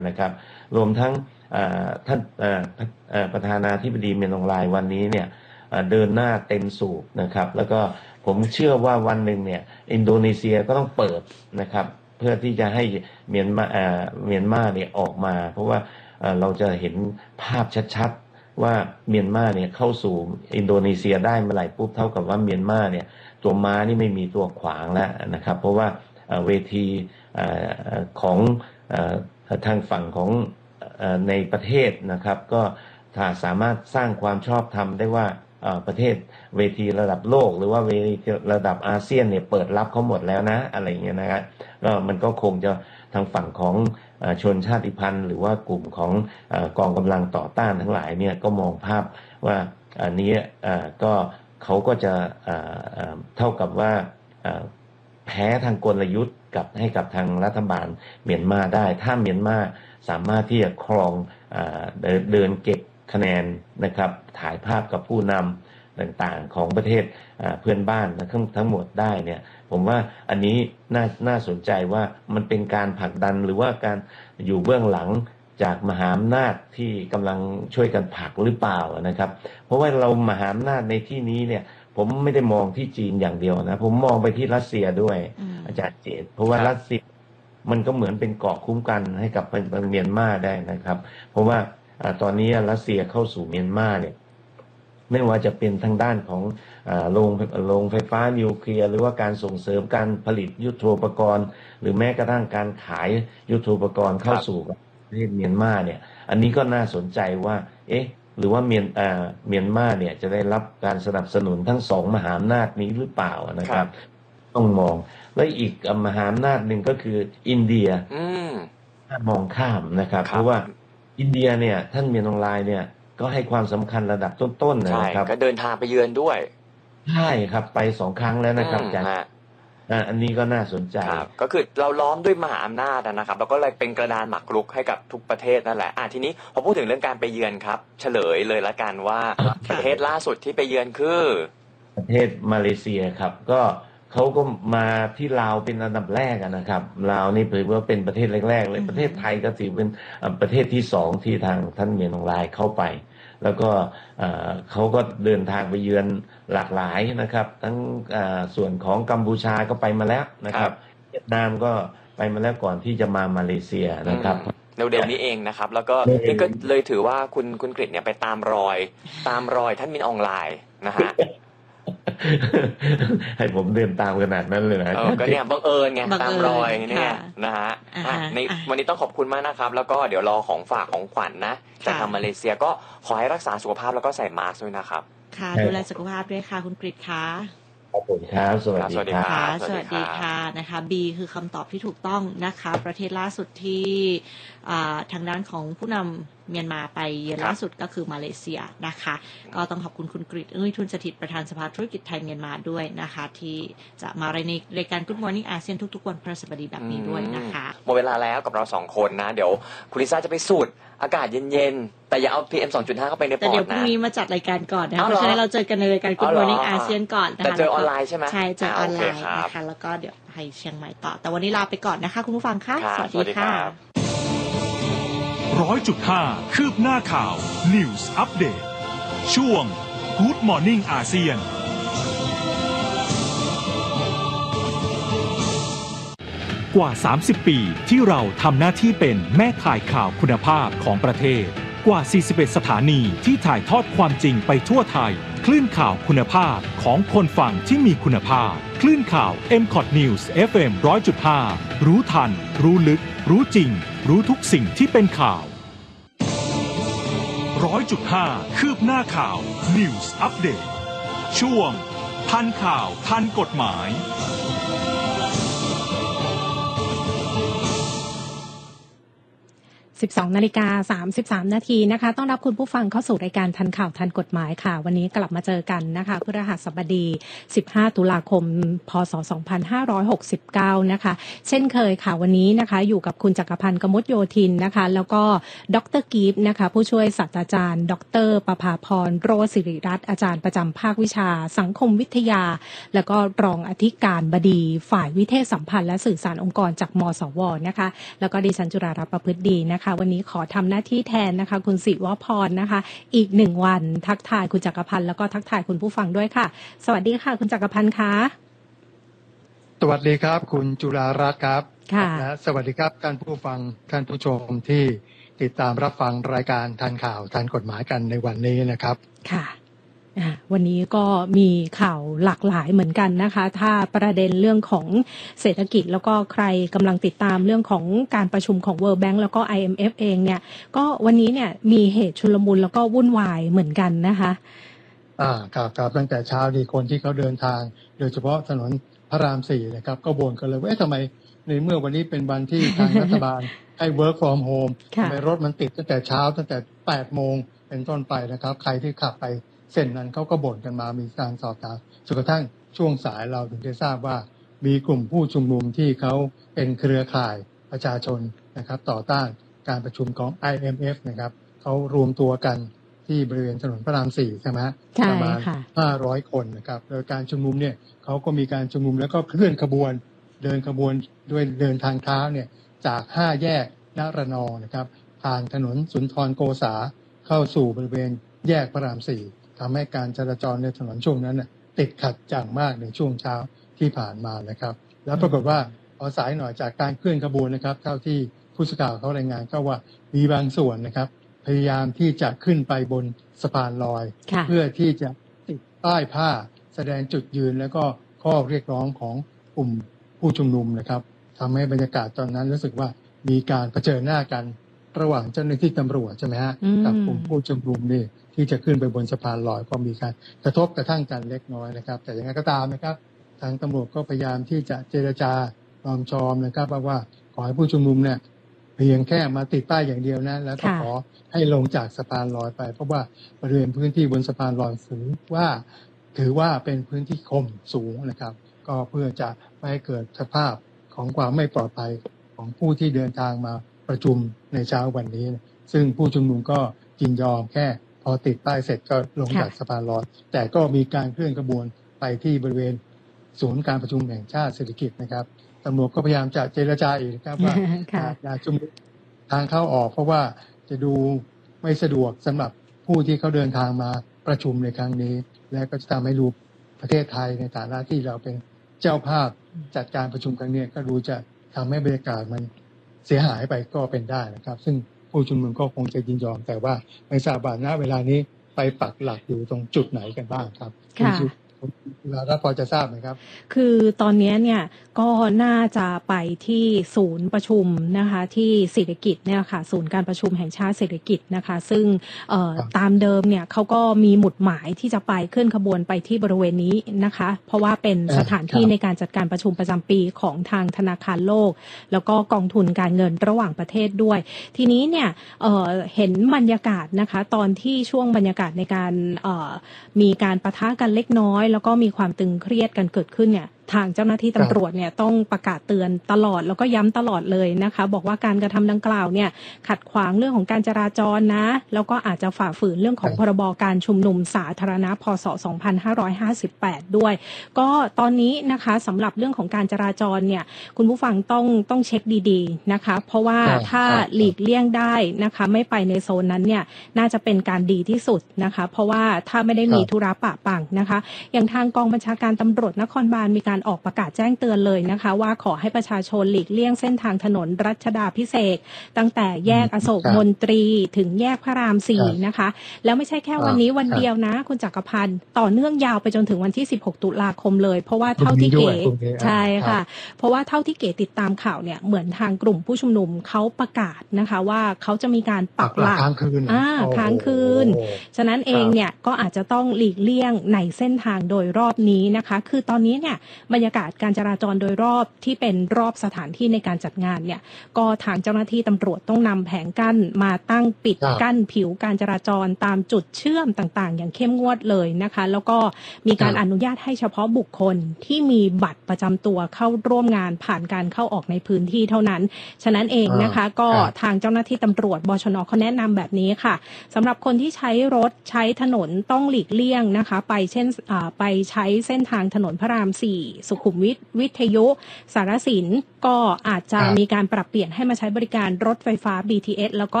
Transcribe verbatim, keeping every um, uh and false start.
นะครับรวมทั้งท่านประธานาธิบดีเมียนอองไลน์วันนี้เนี่ยเดินหน้าเต็มสูบนะครับแล้วก็ผมเชื่อว่าวันหนึ่งเนี่ยอินโดนีเซียก็ต้องเปิดนะครับเพื่อที่จะให้เมียนมาเมียนมาเนี่ยออกมาเพราะว่าเราจะเห็นภาพชัดๆว่าเมียนมาเนี่ยเข้าสู่อินโดนีเซียได้เมื่อไหร่ปุ๊บเท่ากับว่าเมียนมาเนี่ยตัวม้านี่ไม่มีตัวขวางแล้วนะครับเพราะว่าเวทีของทางฝั่งของในประเทศนะครับก็ถ้าสามารถสร้างความชอบธรรมได้ว่าประเทศเวทีระดับโลกหรือว่าเวทีระดับอาเซียนเนี่ยเปิดรับเขาหมดแล้วนะอะไรเงี้ยนะครับก็มันก็คงจะทางฝั่งของชนชาติพันธุ์หรือว่ากลุ่มของกองกำลังต่อต้านทั้งหลายเนี่ยก็มองภาพว่าอันนี้ก็เขาก็จะเท่ากับว่าแพ้ทางกลยุทธ์กับให้กับทางรัฐบาลเมียนมาได้ถ้าเมียนมาสามารถที่จะครองเดินเก็บคะแนนนะครับถ่ายภาพกับผู้นำต่างๆของประเทศเพื่อนบ้านทั้งทั้งหมดได้เนี่ยผมว่าอันนี้น่าน่าสนใจว่ามันเป็นการผลักดันหรือว่าการอยู่เบื้องหลังจากมหาอำนาจที่กำลังช่วยกันผลักหรือเปล่านะครับเพราะว่าเรามหาอำนาจในที่นี้เนี่ยผมไม่ได้มองที่จีนอย่างเดียวนะผมมองไปที่รัสเซียด้วยอาจารย์เจตเพราะว่ารัสเซียมันก็เหมือนเป็นเกราะคุ้มกันให้กับเมียนมาได้นะครับเพราะว่าตอนนี้รัสเซียเข้าสู่เมียนมาเนี่ยไม่ว่าจะเป็นทางด้านของโรงโรงไฟฟ้านิวเคลียร์หรือว่าการส่งเสริมการผลิตยุทโธปกรณ์หรือแม้กระทั่งการขายยุทโธปกรณ์เข้าสู่ประเทศเมียนมาเนี่ยอันนี้ก็น่าสนใจว่าเอ๊ะหรือว่าเมียนอ่าเมียนมาเนี่ยจะได้รับการสนับสนุนทั้งสองมหาอำนาจนี้หรือเปล่านะครับต้องมองและอีกมหาอำนาจหนึ่งก็คืออินเดียมองข้ามนะครับเพราะว่าอินเดียเนี่ยท่านเมียนอองไลน์เนี่ยก็ให้ความสำคัญระดับต้นๆนะครับก็เดินทางไปเยือนด้วยใช่ครับไปสองครั้งแล้วนะครับอาจารย์อันนี้ก็น่าสนใจก็คือเราล้อมด้วยมหาอำนาจนะครับแล้วก็เลยเป็นกระดานหมากรุกให้กับทุกประเทศนั่นแหละอ่ะทีนี้พอพูดถึงเรื่องการไปเยือนครับเฉลยเลยละกันว่าประเทศล่าสุดที่ไปเยือนคือประเทศมาเลเซียครับก็เขาก็มาที่ลาวเป็นอันดับแรกนะครับลาวนี่เผยว่าเป็นประเทศแรกๆเลยประเทศไทยก็ถือเป็นประเทศที่สองที่ทางท่านเมียนอองไลน์เข้าไปแล้วก็เขาก็เดินทางไปเยือนหลากหลายนะครับทั้งส่วนของกัมพูชาก็ไปมาแล้วนะครับเวียดนามก็ไปมาแล้วก่อนที่จะมามาเลเซียนะครับเร็วๆนี้เองนะครับแล้วก็นี่ก็เลยถือว่าคุณคุณกฤษเนี่ยไปตามรอยตามรอยท่านเมียนอองไลน์นะฮะให้ผมเดินตามขนาดนั้นเลยนะก็เนี่ยบังเอิญไงตามรอยเนี่ยนะฮะในวันนี้ต้องขอบคุณมากนะครับแล้วก็เดี๋ยวรอของฝากของขวัญนะจากทางมาเลเซียก็ขอให้รักษาสุขภาพแล้วก็ใส่มาสก์ด้วยนะครับค่ะดูแลสุขภาพด้วยค่ะคุณกฤษค่ะขอบคุณครับสวัสดีค่ะสวัสดีค่ะนะคะ B คือคำตอบที่ถูกต้องนะคะประเทศล่าสุดที่ทางด้านของผู้นำเมียนมาไปเยือนล่าสุดก็คือมาเลเซียนะคะก็ต้องขอบคุณคุณกฤษเอ้ยทุนสถิตประธานสภาธุรกิจไทยเมียนมาด้วยนะคะที่จะมาในรายการ Good Morning อาเซียนทุกๆวันพฤหัสบดีแบบนี้ด้วยนะคะหมดเวลาแล้วกับเราสองคนนะเดี๋ยวคุณลิซ่าจะไปสูดอากาศเย็นๆแต่อย่าเอา พี เอ็ม สองจุดห้า เข้าไปในปอดนะแต่เดี๋ยวพรุ่งนี้มาจัดรายการก่อนนะคะเพราะฉะนั้นเราเจอกันในรายการ Good Morning อาเซียนก่อนนะคะแต่เจอออนไลน์ใช่ไหมใช่เจอออนไลน์นะคะแล้วก็เดี๋ยวให้เชียงใหม่ต่อแต่วันนี้ลาไปก่อนนะคะคุณผู้ฟังค่ะสวัสดีค่ะร้อยจุดห้าคืบหน้าข่าว News Update ช่วง Good Morning อาเซียนกว่าสามสิบปีที่เราทำหน้าที่เป็นแม่ข่ายข่าวคุณภาพของประเทศกว่าสี่สิบเอ็ดสถานีที่ถ่ายทอดความจริงไปทั่วไทยคลื่นข่าวคุณภาพของคนฟังที่มีคุณภาพคลื่นข่าว เอ็ม คอท News เอฟ เอ็ม หนึ่งร้อยจุดห้า รู้ทันรู้ลึกรู้จริงรู้ทุกสิ่งที่เป็นข่าว ร้อยจุดห้า คืบหน้าข่าว News Update ช่วงทันข่าวทันกฎหมายสิบสองนาฬิกาสามสิบสามนาทีนะคะต้อนรับคุณผู้ฟังเข้าสู่รายการทันข่าวทันกฎหมายค่ะวันนี้กลับมาเจอกันนะคะพฤหัสบดีสิบห้าตุลาคมพ.ศ. สองพันห้าร้อยหกสิบเก้านะคะเช่นเคยค่ะวันนี้นะคะอยู่กับคุณจักรพันธ์กมลโยธินนะคะแล้วก็ดร.กีฟนะคะผู้ช่วยศาสตราจารย์ดร.ประภาพรโรจน์ศิริรัตน์อาจารย์ประจำภาควิชาสังคมวิทยาแล้วก็รองอธิการบดีฝ่ายวิเทศสัมพันธ์และสื่อสารองค์กรจากมสวนะคะแล้วก็ดิฉันจุฬารัตน์ประพฤติดีนะคะค่ะวันนี้ขอทำหน้าที่แทนนะคะคุณศิวพรนะคะอีกหนึ่งวันทักทายคุณจักรพันธ์แล้วก็ทักทายคุณผู้ฟังด้วยค่ะสวัสดีค่ะคุณจักรพันธ์คะสวัสดีครับคุณจุฬารัตน์ครับค่ะและสวัสดีครับท่านผู้ฟังท่านผู้ชมที่ติดตามรับฟังรายการทันข่าวทันกฎหมายกันในวันนี้นะครับค่ะวันนี้ก็มีข่าวหลากหลายเหมือนกันนะคะถ้าประเด็นเรื่องของเศรษฐกิจแล้วก็ใครกำลังติดตามเรื่องของการประชุมของ World Bank แล้วก็ ไอ เอ็ม เอฟ เองเนี่ยก็วันนี้เนี่ยมีเหตุชุลมุนแล้วก็วุ่นวายเหมือนกันนะคะอ่าครับครับตั้งแต่เช้าดีคนที่เขาเดินทางโดยเฉพาะถนนพระรามสี่นะครับก็บ่นกันเลยว่าเอ๊ะทำไมในเมื่อวันนี้เป็นวันที่ทางรัฐบาลให้ work from home ทำไมรถมันติดตั้งแต่เช้าตั้งแต่แปดโมงเป็นต้นไปนะครับใครที่ขับไปเส้นนั้นเขาก็บ่นกันมามีการสอบถามจนกระทั่งช่วงสายเราถึงได้ทราบว่ามีกลุ่มผู้ชุมนุมที่เขาเป็นเครือข่ายประชาชนนะครับต่อต้านการประชุมของ ไอ เอ็ม เอฟ นะครับเขารวมตัวกันที่บริเวณถนนพระรามสี่ใช่ไหมประมาณห้าร้อยคนนะครับโดยการชุมนุมเนี่ยเขาก็มีการชุมนุมแล้วก็เคลื่อนขบวนเดินขบวนด้วยเดินทางเท้าเนี่ยจากห้าแยกนรนองนะครับผ่านถนนสุนทรโกษาเข้าสู่บริเวณแยกพระรามสี่ทำให้การจราจรในถนนช่วงนั้นติดขัดอย่างมากในช่วงเช้าที่ผ่านมานะครับแล้วปรากฏว่าพอสายหน่อยจากการเคลื่อนขบวนนะครับเท่าที่ผู้สื่อข่าวเขารายงานก็ว่ามีบางส่วนนะครับพยายามที่จะขึ้นไปบนสะพานลอยเพื่อที่จะติดป้ายผ้าแสดงจุดยืนแล้วก็ข้อเรียกร้องของกลุ่มผู้ชุมนุมนะครับทำให้บรรยากาศตอนนั้นรู้สึกว่ามีการเผชิญหน้ากันระหว่างเจ้าหน้าที่ตำรวจใช่ไหมฮะกับกลุ่มผู้ชุมนุมนี่ที่จะขึ้นไปบนสะพานลอยก็มีการกระทบกระทั่งกันเล็กน้อยนะครับแต่อย่างไรก็ตามนะครับทางตำรวจก็พยายามที่จะเจรจาลอมชอมนะครับว่าขอให้ผู้ชุมนุมเนี่ยเพียงแค่มาติดป้ายอย่างเดียวนะแล้วก็ขอให้ลงจากสะพานลอยไปเพราะว่าบริเวณพื้นที่บนสะพานลอยถือว่าถือว่าเป็นพื้นที่คมสูงนะครับก็เพื่อจะไม่ให้เกิดสภาพของความไม่ปลอดภัยของผู้ที่เดินทางมาประชุมในเช้าวันนี้ซึ่งผู้ชุมนุมก็ยินยอมแค่พอติดป้ายเสร็จก็ลงจากสะพานลอยแต่ก็มีการเคลื่อนขบวนไปที่บริเวณศูนย์การประชุมแห่งชาติเศรษฐกิจนะครับตำรวจก็พยายามจะเจรจาอีกนะครับว่าอย่าชุมนุมทางเข้าออกเพราะว่าจะดูไม่สะดวกสำหรับผู้ที่เขาเดินทางมาประชุมในครั้งนี้และก็จะทำให้ดูประเทศไทยในฐานะที่เราเป็นเจ้าภาพจัดการประชุมครั้งนี้ก็ดูจะทำให้บรรยากาศมันเสียหายไปก็เป็นได้นะครับซึ่งผู้ชุมนุมก็คงจะยินยอมแต่ว่าไม่ทราบว่าณเวลานี้ไปปักหลักอยู่ตรงจุดไหนกันบ้างครับค่ะแล้วพอจะทราบไหมครับคือตอนนี้เนี่ยก็น่าจะไปที่ศูนย์ประชุมนะคะที่เศรษฐกิจเนี่ยค่ะศูนย์การประชุมแห่งชาติเศรษฐกิจนะคะซึ่งตามเดิมเนี่ยเขาก็มีหมุดหมายที่จะไปเคลื่อนขบวนไปที่บริเวณนี้นะคะเพราะว่าเป็นสถานที่ในการจัดการประชุมประจำปีของทางธนาคารโลกแล้วก็กองทุนการเงินระหว่างประเทศด้วยทีนี้เนี่ย เ, เห็นบรรยากาศนะคะตอนที่ช่วงบรรยากาศในการมีการปะทะกันเล็กน้อยแล้วก็มีความตึงเครียดกันเกิดขึ้นเนี่ยทางเจ้าหน้าที่ตำรวจเนี่ยต้องประกาศเตือนตลอดแล้วก็ย้ำตลอดเลยนะคะบอกว่าการกระทำดังกล่าวเนี่ยขัดขวางเรื่องของการจราจรนะแล้วก็อาจจะฝ่าฝืนเรื่องของพรบการชุมนุมสาธารณะพ.ศ. สองพันห้าร้อยห้าสิบแปดด้วยก็ตอนนี้นะคะสำหรับเรื่องของการจราจรเนี่ยคุณผู้ฟังต้องต้องเช็คดีๆนะคะเพราะว่าถ้าหลีกเลี่ยงได้นะคะไม่ไปในโซนนั้นเนี่ยน่าจะเป็นการดีที่สุดนะคะเพราะว่าถ้าไม่ได้มีธุระปะปังนะคะอย่างทางกองบัญชาการตำรวจนครบาลมีการออกประกาศแจ้งเตือนเลยนะคะว่าขอให้ประชาชนหลีกเลี่ยงเส้นทางถนนรัชดาภิเษกตั้งแต่แยกอโศกมนตรีถึงแยกพระรามสี่นะคะแล้วไม่ใช่แค่วันนี้วันเดียวนะคุณจักรพันธ์ต่อเนื่องยาวไปจนถึงวันที่สิบหกตุลาคมเลยเพราะว่าเท่าที่เก๋ใช่ค่ะเพราะว่าเท่าที่เก๋ติดตามข่าวเนี่ยเหมือนทางกลุ่มผู้ชุมนุมเขาประกาศนะคะว่าเขาจะมีการปักหลักค้างคืนอ่าค้างคืนฉะนั้นเองเนี่ยก็อาจจะต้องหลีกเลี่ยงในเส้นทางโดยรอบนี้นะคะคือตอนนี้เนี่ยบรรยากาศการจราจรโดยรอบที่เป็นรอบสถานที่ในการจัดงานเนี่ยก็ทางเจ้าหน้าที่ตำรวจต้องนำแผงกั้นมาตั้งปิดกั้นผิวการจราจรตามจุดเชื่อมต่างๆอย่างเข้มงวดเลยนะคะแล้วก็มีการอนุญาตให้เฉพาะบุคคลที่มีบัตรประจำตัวเข้าร่วมงานผ่านการเข้าออกในพื้นที่เท่านั้นฉะนั้นเองนะคะก็ทางเจ้าหน้าที่ตำรวจบชน.เขาแนะนำแบบนี้ค่ะสำหรับคนที่ใช้รถใช้ถนนต้องหลีกเลี่ยงนะคะไปเช่นไปใช้เส้นทางถนนพระรามสี่สุขุมวิทวิทยุสารสินก็อาจจะมีการปรับเปลี่ยนให้มาใช้บริการรถไฟฟ้า บี ที เอส แล้วก็